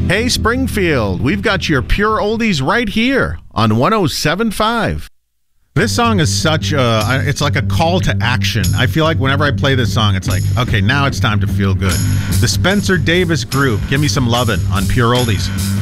Hey, Springfield, we've got your pure oldies right here on 107.5. This song is such it's like a call to action. I feel like whenever I play this song, it's like, okay, now it's time to feel good. The Spencer Davis Group, Give Me Some Lovin' on Pure Oldies.